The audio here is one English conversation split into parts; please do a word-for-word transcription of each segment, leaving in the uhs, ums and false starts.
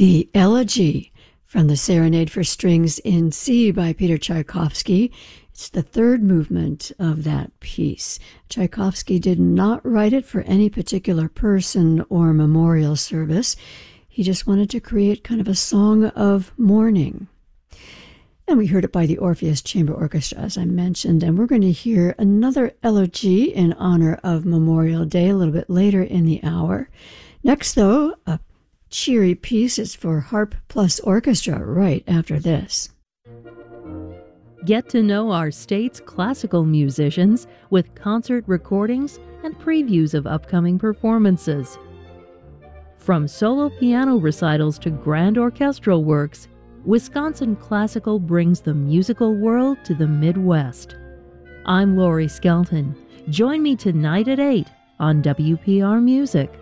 The Elegy from the Serenade for Strings in C by Peter Tchaikovsky. It's the third movement of that piece. Tchaikovsky did not write it for any particular person or memorial service. He just wanted to create kind of a song of mourning. And we heard it by the Orpheus Chamber Orchestra, as I mentioned. And we're going to hear another elegy in honor of Memorial Day a little bit later in the hour. Next, though, a cheery piece is for harp plus orchestra right after this. Get to know our state's classical musicians with concert recordings and previews of upcoming performances. From solo piano recitals to grand orchestral works, Wisconsin Classical brings the musical world to the Midwest. I'm Lori Skelton. Join me tonight at eight on W P R Music.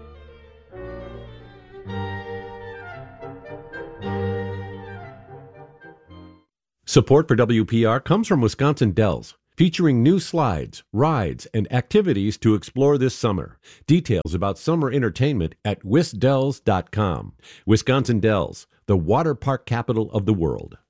Support for W P R comes from Wisconsin Dells, featuring new slides, rides, and activities to explore this summer. Details about summer entertainment at wisdells dot com. Wisconsin Dells, the water park capital of the world.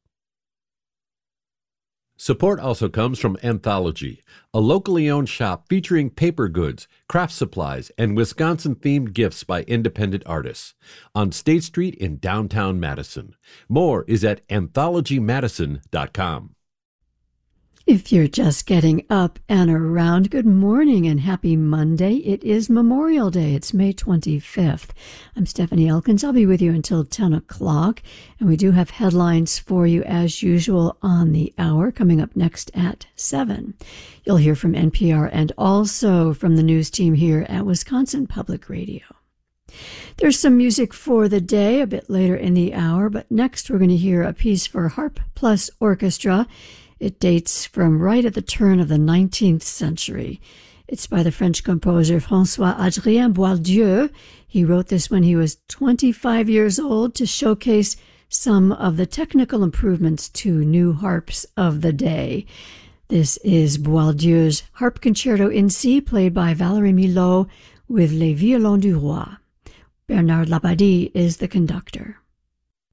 Support also comes from Anthology, a locally owned shop featuring paper goods, craft supplies, and Wisconsin-themed gifts by independent artists on State Street in downtown Madison. More is at anthology madison dot com. If you're just getting up and around, good morning and happy Monday. It is Memorial Day. It's May twenty-fifth. I'm Stephanie Elkins. I'll be with you until ten o'clock. And we do have headlines for you as usual on the hour coming up next at seven. You'll hear from N P R and also from the news team here at Wisconsin Public Radio. There's some music for the day a bit later in the hour, but next we're going to hear a piece for harp plus orchestra. It dates from right at the turn of the nineteenth century. It's by the French composer François-Adrien Boieldieu. He wrote this when he was twenty-five years old to showcase some of the technical improvements to new harps of the day. This is Boieldieu's Harp Concerto in C, played by Valérie Milhaud with Les Violons du Roi. Bernard Labadie is the conductor.